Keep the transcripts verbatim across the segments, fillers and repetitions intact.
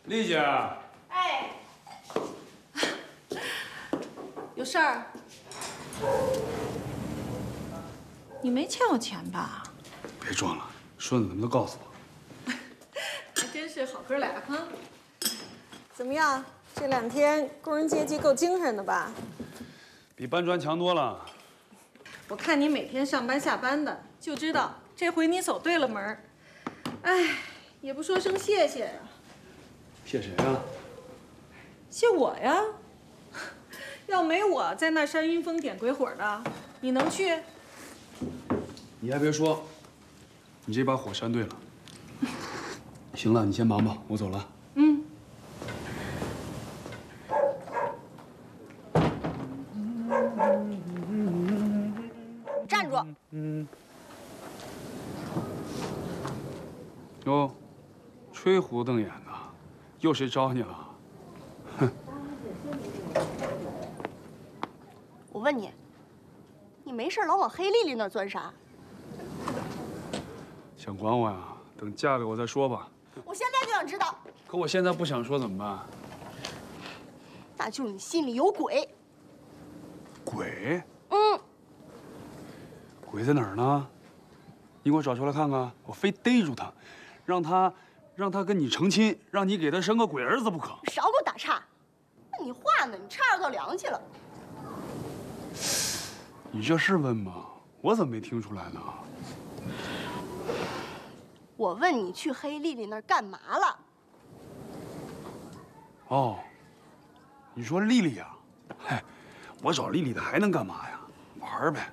丽姐。 哎，有事儿？你没欠我钱吧？ 别装了，顺子他们都告诉我。 还真是好哥俩哈。 怎么样？这两天工人阶级够精神的吧？ 比搬砖强多了。 我看你每天上班下班的，就知道这回你走对了门儿。哎，也不说声谢谢呀。 谢谁呀？ 谢我呀。要没我在那煽阴风点鬼火的，你能去？ 你还别说，你这把火煽对了。行了，你先忙吧，我走了。 嗯。 站住！ 嗯。哟，吹胡瞪眼的，又谁招你了？哼！ 我问你，你没事老往黑丽丽那儿钻啥？ 想管我呀？等嫁给我再说吧。 我现在就想知道。 可我现在不想说怎么办？ 那就是你心里有鬼。 鬼？ 嗯。 鬼在哪儿呢？你给我找出来看看，我非逮住他，让他，让他跟你成亲，让你给他生个鬼儿子不可。 少给我打岔！那你话呢？你差着道凉去了。 你这是问吗？我怎么没听出来呢？ 我问你去黑丽丽那儿干嘛了？ 哦，你说丽丽呀？嗨，我找丽丽的还能干嘛呀？玩儿呗。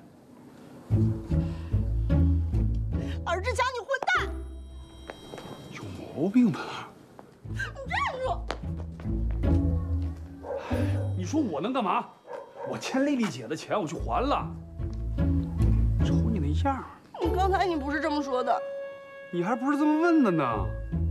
尔志强，你混蛋！ 有毛病吧？ 你站住！ 你说我能干嘛？我欠丽丽姐的钱，我去还了。瞅你那样儿， 你刚才你不是这么说的。 你还不是这么问的呢？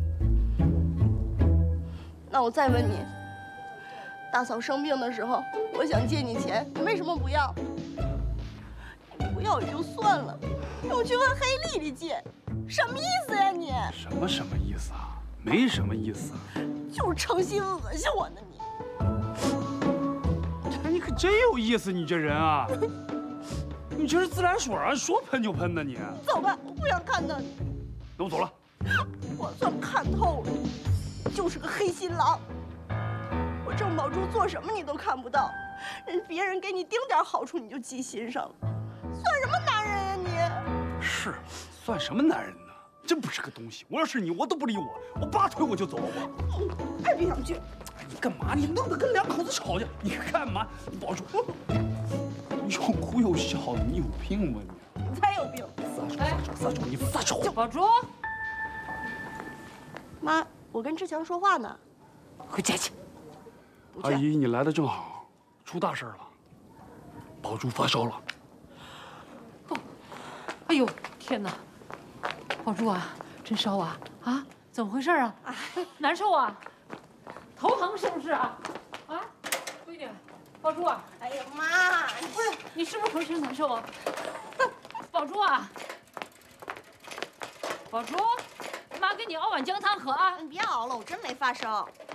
那我再问你，大嫂生病的时候，我想借你钱，你为什么不要？你不要也就算了，又去问黑丽丽借，什么意思呀你？ 什么什么意思啊？没什么意思。 就是诚心恶心我呢你。 哎，你可真有意思，你这人啊！你这是自来水啊，说喷就喷呢你。 走吧，我不想看到你。 那我走了。 我算看透了，你就是个黑心狼。我郑宝珠做什么你都看不到，人别人给你丁点好处你就记心上了，算什么男人呀你？ 是，算什么男人呢？真不是个东西。我要是你，我都不理我，我拔腿我就走。我爱别想去。 哎，你干嘛？你弄得跟两口子吵架，你干嘛？你保住！又哭又笑的，你有病吧你？ 你才有病！ 撒手撒手撒手！你撒手！ 宝珠， 妈，我跟志强说话呢。 回家去。 阿姨，你来的正好，出大事了，宝珠发烧了。 哦，哎呦天哪！宝珠啊，真烧啊啊！怎么回事啊？难受啊？头疼是不是啊？啊，闺女，宝珠啊！ 哎呀妈， 不是你是不是浑身难受啊？宝珠啊！宝珠，妈给你熬碗姜汤喝啊！ 你别熬了，我真没发烧。